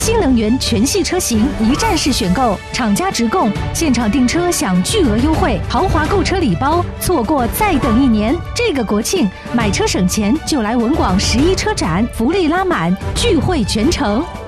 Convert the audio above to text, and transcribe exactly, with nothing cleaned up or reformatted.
新能源全系车型一站式选购，厂家直供，现场订车享巨额优惠，豪华购车礼包，错过再等一年。这个国庆买车省钱，就来文广十一车展，福利拉满，聚会全城。